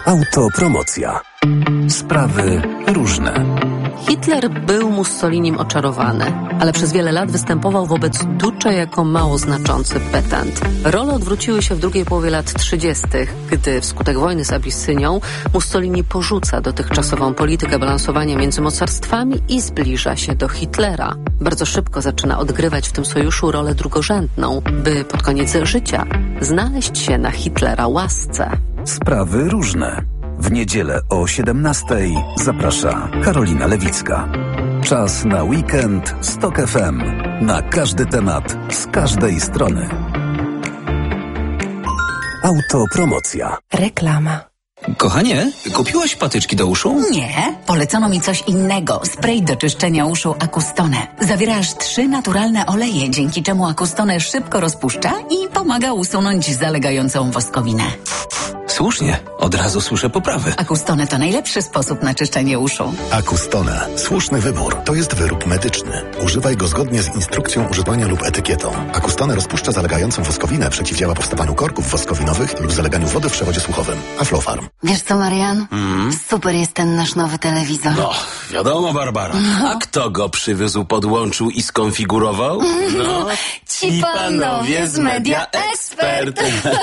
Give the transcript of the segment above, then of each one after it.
Autopromocja. Sprawy różne. Hitler był Mussolinim oczarowany, ale przez wiele lat występował wobec Duce jako mało znaczący petent. Role odwróciły się w drugiej połowie lat 30., gdy wskutek wojny z Abisynią Mussolini porzuca dotychczasową politykę balansowania między mocarstwami i zbliża się do Hitlera. Bardzo szybko zaczyna odgrywać w tym sojuszu rolę drugorzędną, by pod koniec życia znaleźć się na Hitlera łasce. Sprawy różne. W niedzielę o 17:00 zaprasza Karolina Lewicka. Czas na weekend z TOK FM. Na każdy temat, z każdej strony. Autopromocja. Reklama. Kochanie, kupiłaś patyczki do uszu? Nie, polecono mi coś innego. Spray do czyszczenia uszu Acustone. Zawiera aż 3 naturalne oleje, dzięki czemu Acustone szybko rozpuszcza i pomaga usunąć zalegającą woskowinę. Słusznie, od razu słyszę poprawy. Acustone to najlepszy sposób na czyszczenie uszu. Acustone. Słuszny wybór. To jest wyrób medyczny. Używaj go zgodnie z instrukcją używania lub etykietą. Acustone rozpuszcza zalegającą woskowinę, przeciwdziała powstawaniu korków woskowinowych lub zaleganiu wody w przewodzie słuchowym. Aflofarm. Wiesz co, Marian? Super jest ten nasz nowy telewizor. No, wiadomo, Barbara. A kto go przywiózł, podłączył i skonfigurował? No, ci panowie z Media Expert.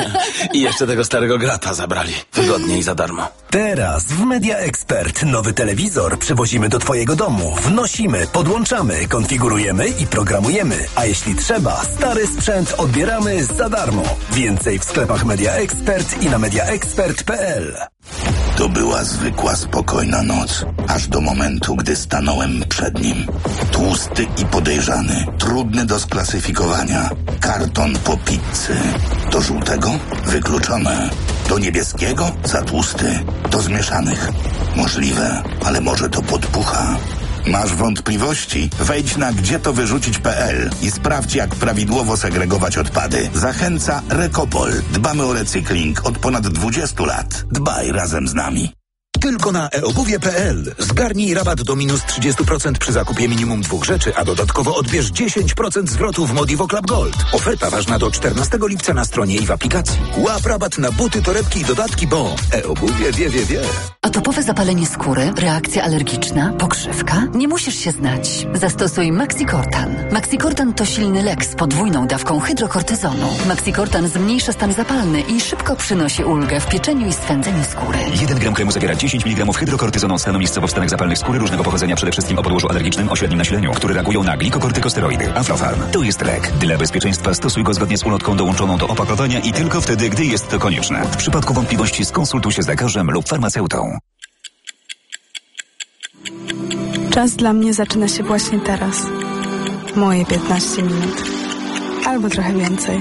I jeszcze tego starego grata zabrali. Wygodnie i za darmo. Teraz w Media Expert nowy telewizor przywozimy do twojego domu. Wnosimy, podłączamy, konfigurujemy i programujemy. A jeśli trzeba, stary sprzęt odbieramy za darmo. Więcej w sklepach Media Expert i na mediaexpert.pl. To była zwykła, spokojna noc, aż do momentu, gdy stanąłem przed nim. Tłusty i podejrzany, trudny do sklasyfikowania. Karton po pizzy. Do żółtego? Wykluczone. Do niebieskiego? Za tłusty. Do zmieszanych? Możliwe, ale może to podpucha. Masz wątpliwości? Wejdź na gdzietowyrzucić.pl i sprawdź, jak prawidłowo segregować odpady. Zachęca Recopol. Dbamy o recykling od ponad 20 lat. Dbaj razem z nami. Tylko na eobuwie.pl. Zgarnij rabat do minus 30% przy zakupie minimum 2 rzeczy, a dodatkowo odbierz 10% zwrotu w Modivo Club Gold. Oferta ważna do 14 lipca na stronie i w aplikacji. Łap rabat na buty, torebki i dodatki, bo eobuwie wie. Atopowe zapalenie skóry, reakcja alergiczna, pokrzywka? Nie musisz się znać. Zastosuj Maxicortan. Maxicortan to silny lek z podwójną dawką hydrokortyzonu. Maxicortan zmniejsza stan zapalny i szybko przynosi ulgę w pieczeniu i swędzeniu skóry. 1 gram kremu zawiera 10 mg hydrokortyzonu stanu miejscowo w stanach zapalnych skóry różnego pochodzenia, przede wszystkim o podłożu alergicznym o średnim nasileniu, które reagują na glikokortykosteroidy. Aflofarm. To jest lek. Dla bezpieczeństwa stosuj go zgodnie z ulotką dołączoną do opakowania i tylko wtedy, gdy jest to konieczne. W przypadku wątpliwości skonsultuj się z lekarzem lub farmaceutą. Czas dla mnie zaczyna się właśnie teraz. Moje 15 minut. Albo trochę więcej.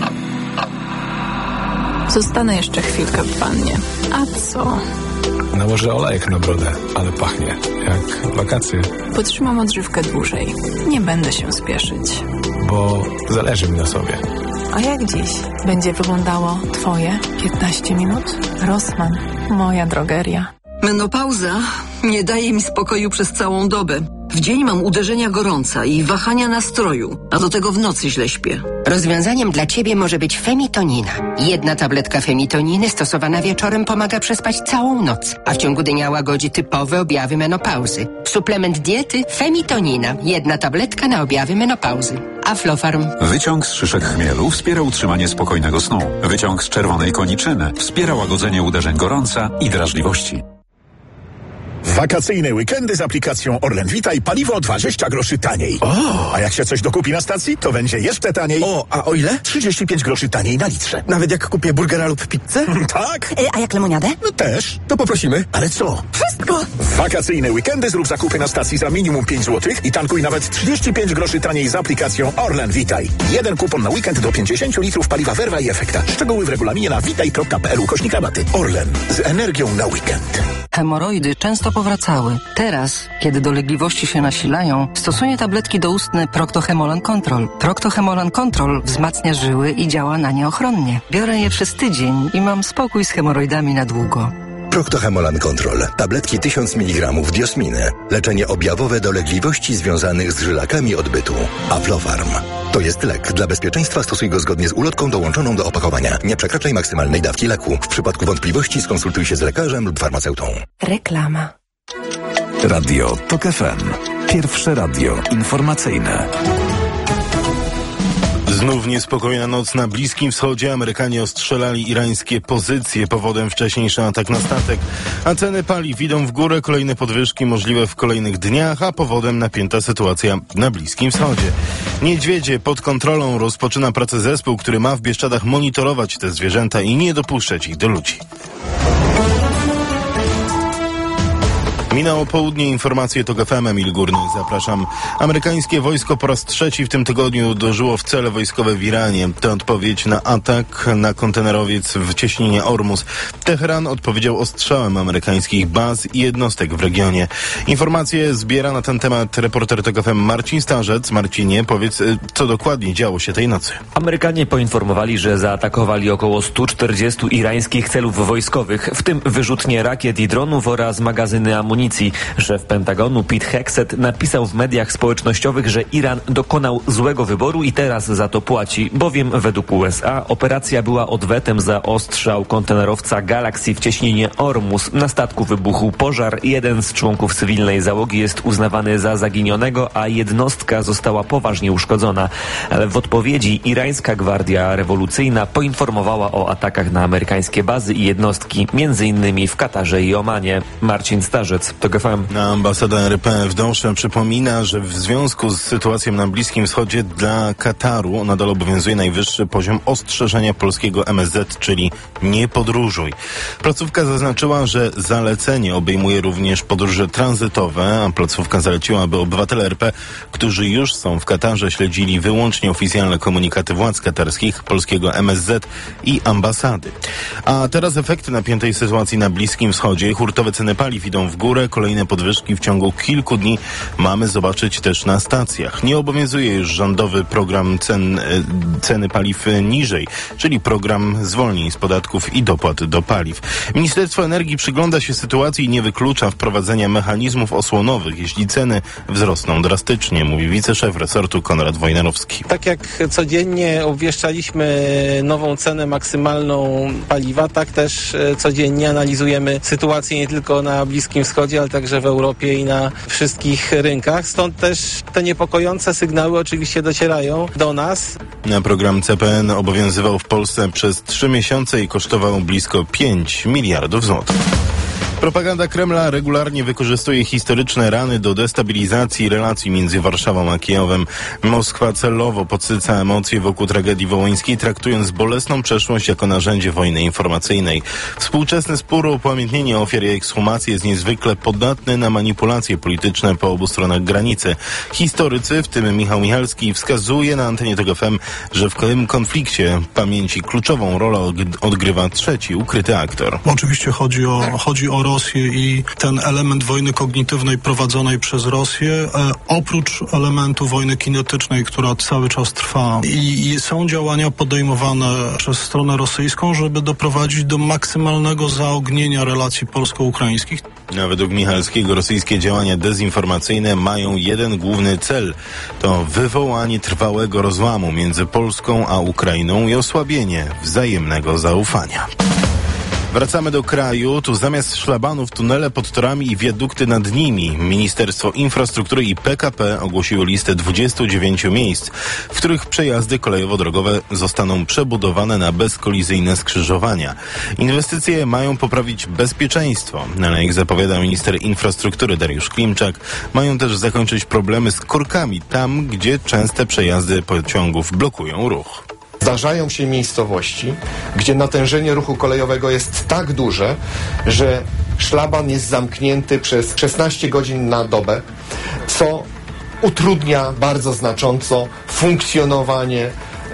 Zostanę jeszcze chwilkę w wannie. A co? Nałożę olejek na brodę, ale pachnie jak wakacje. Potrzymam odżywkę dłużej. Nie będę się spieszyć. Bo zależy mi na sobie. A jak dziś będzie wyglądało twoje 15 minut? Rossmann, moja drogeria. Menopauza nie daje mi spokoju przez całą dobę. W dzień mam uderzenia gorąca i wahania nastroju, a do tego w nocy źle śpię. Rozwiązaniem dla Ciebie może być femitonina. 1 tabletka femitoniny stosowana wieczorem pomaga przespać całą noc, a w ciągu dnia łagodzi typowe objawy menopauzy. Suplement diety femitonina. 1 tabletka na objawy menopauzy. Aflofarm. Wyciąg z szyszek chmielu wspiera utrzymanie spokojnego snu. Wyciąg z czerwonej koniczyny wspiera łagodzenie uderzeń gorąca i drażliwości. Wakacyjne weekendy z aplikacją Orlen Witaj, paliwo 20 groszy taniej. O! A jak się coś dokupi na stacji, to będzie jeszcze taniej. O, a o ile? 35 groszy taniej na litrze. Nawet jak kupię burgera lub pizzę? Tak. A jak lemoniadę? No też. To poprosimy. Ale co? Wszystko. Wakacyjne weekendy zrób zakupy na stacji za minimum 5 zł i tankuj nawet 35 groszy taniej z aplikacją Orlen Witaj. 1 kupon na weekend do 50 litrów paliwa Verwa i Efekta. Szczegóły w regulaminie na witaj.pl/rabaty. Orlen. Z energią na weekend. Hemoroidy często powracały. Teraz, kiedy dolegliwości się nasilają, stosuję tabletki doustne Procto-Hemolan Control. Procto-Hemolan Control wzmacnia żyły i działa na nie ochronnie. Biorę je przez tydzień i mam spokój z hemoroidami na długo. Proctohemolan Control. Tabletki 1000 mg diosminy. Leczenie objawowe dolegliwości związanych z żylakami odbytu. Aflofarm. To jest lek. Dla bezpieczeństwa stosuj go zgodnie z ulotką dołączoną do opakowania. Nie przekraczaj maksymalnej dawki leku. W przypadku wątpliwości skonsultuj się z lekarzem lub farmaceutą. Reklama. Radio TOK FM. Pierwsze radio informacyjne. Znów niespokojna noc na Bliskim Wschodzie. Amerykanie ostrzelali irańskie pozycje. Powodem wcześniejszy atak na statek. A ceny paliw idą w górę. Kolejne podwyżki możliwe w kolejnych dniach, a powodem napięta sytuacja na Bliskim Wschodzie. Niedźwiedzie pod kontrolą. Rozpoczyna pracę zespół, który ma w Bieszczadach monitorować te zwierzęta i nie dopuszczać ich do ludzi. Minęło południe, informacje TOK FM, Emil Górny, zapraszam. Amerykańskie wojsko po raz trzeci w tym tygodniu uderzyło w cele wojskowe w Iranie. To odpowiedź na atak na kontenerowiec w cieśninie Ormus. Teheran odpowiedział ostrzałem amerykańskich baz i jednostek w regionie. Informacje zbiera na ten temat reporter TOK FM Marcin Starzec. Marcinie, powiedz, co dokładnie działo się tej nocy. Amerykanie poinformowali, że zaatakowali około 140 irańskich celów wojskowych, w tym wyrzutnie rakiet i dronów oraz magazyny amunicji. Szef Pentagonu Pete Hegseth napisał w mediach społecznościowych, że Iran dokonał złego wyboru i teraz za to płaci, bowiem według USA operacja była odwetem za ostrzał kontenerowca Galaxy w cieśninie Ormus. Na statku wybuchł pożar. Jeden z członków cywilnej załogi jest uznawany za zaginionego, a jednostka została poważnie uszkodzona. Ale w odpowiedzi irańska Gwardia Rewolucyjna poinformowała o atakach na amerykańskie bazy i jednostki, m.in. w Katarze i Omanie. Marcin Starzec, TOK FM. Ambasada RP w Dosze przypomina, że w związku z sytuacją na Bliskim Wschodzie dla Kataru nadal obowiązuje najwyższy poziom ostrzeżenia polskiego MSZ, czyli nie podróżuj. Placówka zaznaczyła, że zalecenie obejmuje również podróże tranzytowe, a placówka zaleciła, aby obywatele RP, którzy już są w Katarze, śledzili wyłącznie oficjalne komunikaty władz katarskich, polskiego MSZ i ambasady. A teraz efekty napiętej sytuacji na Bliskim Wschodzie. Hurtowe ceny paliw idą w górę. Kolejne podwyżki w ciągu kilku dni mamy zobaczyć też na stacjach. Nie obowiązuje już rządowy program ceny paliw niżej, czyli program zwolnień z podatków i dopłat do paliw. Ministerstwo Energii przygląda się sytuacji i nie wyklucza wprowadzenia mechanizmów osłonowych, jeśli ceny wzrosną drastycznie, mówi wiceszef resortu Konrad Wojnarowski. Tak jak codziennie obwieszczaliśmy nową cenę maksymalną paliwa, tak też codziennie analizujemy sytuację nie tylko na Bliskim Wschodzie, ale także w Europie i na wszystkich rynkach. Stąd też te niepokojące sygnały oczywiście docierają do nas. Program CPN obowiązywał w Polsce przez 3 miesiące i kosztował blisko 5 miliardów złotych. Propaganda Kremla regularnie wykorzystuje historyczne rany do destabilizacji relacji między Warszawą a Kijowem. Moskwa celowo podsyca emocje wokół tragedii wołyńskiej, traktując bolesną przeszłość jako narzędzie wojny informacyjnej. Współczesny spór o upamiętnienie ofiar i ekshumację jest niezwykle podatny na manipulacje polityczne po obu stronach granicy. Historycy, w tym Michał Michalski, wskazuje na antenie TOK FM, że w tym konflikcie pamięci kluczową rolę odgrywa trzeci, ukryty aktor. Oczywiście chodzi o Rosję i ten element wojny kognitywnej prowadzonej przez Rosję, oprócz elementu wojny kinetycznej, która cały czas trwa. I są działania podejmowane przez stronę rosyjską, żeby doprowadzić do maksymalnego zaognienia relacji polsko-ukraińskich. Według Michalskiego rosyjskie działania dezinformacyjne mają jeden główny cel. To wywołanie trwałego rozłamu między Polską a Ukrainą i osłabienie wzajemnego zaufania. Wracamy do kraju. Tu zamiast szlabanów tunele pod torami i wiadukty nad nimi. Ministerstwo Infrastruktury i PKP ogłosiło listę 29 miejsc, w których przejazdy kolejowo-drogowe zostaną przebudowane na bezkolizyjne skrzyżowania. Inwestycje mają poprawić bezpieczeństwo, ale jak zapowiada minister infrastruktury Dariusz Klimczak, mają też zakończyć problemy z korkami tam, gdzie częste przejazdy pociągów blokują ruch. Zdarzają się miejscowości, gdzie natężenie ruchu kolejowego jest tak duże, że szlaban jest zamknięty przez 16 godzin na dobę, co utrudnia bardzo znacząco funkcjonowanie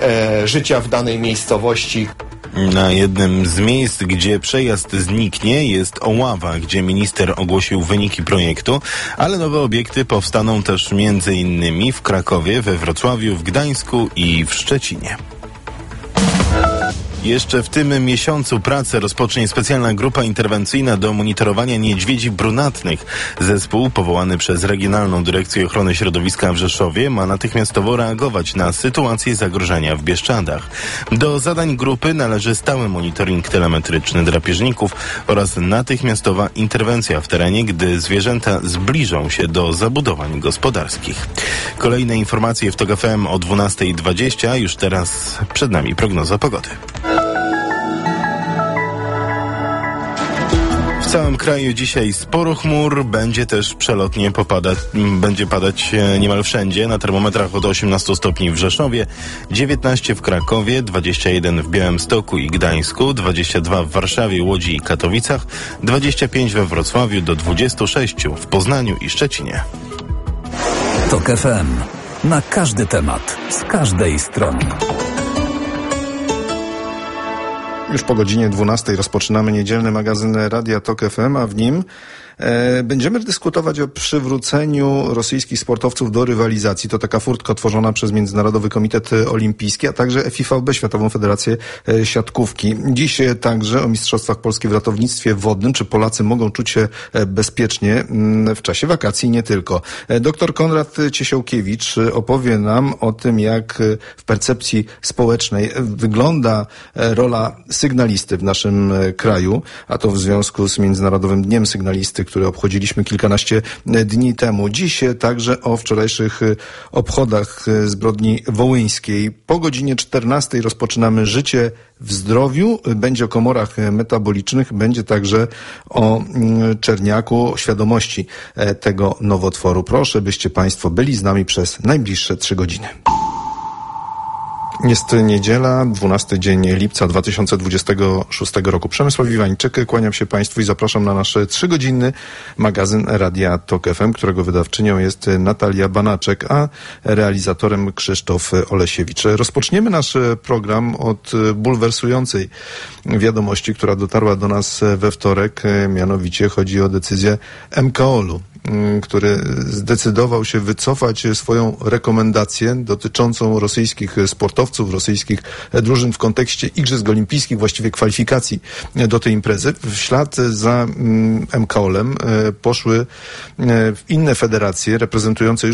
życia w danej miejscowości. Na jednym z miejsc, gdzie przejazd zniknie, jest Oława, gdzie minister ogłosił wyniki projektu, ale nowe obiekty powstaną też m.in. w Krakowie, we Wrocławiu, w Gdańsku i w Szczecinie. Jeszcze w tym miesiącu pracę rozpocznie specjalna grupa interwencyjna do monitorowania niedźwiedzi brunatnych. Zespół powołany przez Regionalną Dyrekcję Ochrony Środowiska w Rzeszowie ma natychmiastowo reagować na sytuację zagrożenia w Bieszczadach. Do zadań grupy należy stały monitoring telemetryczny drapieżników oraz natychmiastowa interwencja w terenie, gdy zwierzęta zbliżą się do zabudowań gospodarskich. Kolejne informacje w TOK FM o 12:20. Już teraz przed nami prognoza pogody. W całym kraju dzisiaj sporo chmur, będzie też przelotnie będzie padać niemal wszędzie. Na termometrach od 18 stopni w Rzeszowie, 19 w Krakowie, 21 w Białymstoku i Gdańsku, 22 w Warszawie, Łodzi i Katowicach, 25 we Wrocławiu, do 26 w Poznaniu i Szczecinie. TOK FM. Na każdy temat, z każdej strony. Już po godzinie 12 rozpoczynamy niedzielny magazyn Radia TOK FM, a w nim będziemy dyskutować o przywróceniu rosyjskich sportowców do rywalizacji. To taka furtka tworzona przez Międzynarodowy Komitet Olimpijski, a także FIVB, Światową Federację Siatkówki. Dziś także o Mistrzostwach Polski w ratownictwie wodnym. Czy Polacy mogą czuć się bezpiecznie w czasie wakacji? Nie tylko. Dr Konrad Ciesiołkiewicz opowie nam o tym, jak w percepcji społecznej wygląda rola sygnalisty w naszym kraju, a to w związku z Międzynarodowym Dniem Sygnalisty, który obchodziliśmy kilkanaście dni temu. Dziś także o wczorajszych obchodach zbrodni wołyńskiej. Po godzinie 14 rozpoczynamy Życie w zdrowiu. Będzie o komorach metabolicznych, będzie także o czerniaku, o świadomości tego nowotworu. Proszę, byście Państwo byli z nami przez najbliższe 3 godziny. Jest niedziela, 12 dzień lipca 2026 roku. Przemysław Iwańczyk, kłaniam się Państwu i zapraszam na nasz 3-godzinny magazyn Radia TOK FM, którego wydawczynią jest Natalia Banaczek, a realizatorem Krzysztof Olesiewicz. Rozpoczniemy nasz program od bulwersującej wiadomości, która dotarła do nas we wtorek. Mianowicie chodzi o decyzję MKOL-u, który zdecydował się wycofać swoją rekomendację dotyczącą rosyjskich sportowców, rosyjskich drużyn w kontekście Igrzysk Olimpijskich, właściwie kwalifikacji do tej imprezy. W ślad za MKOL-em poszły inne federacje reprezentujące już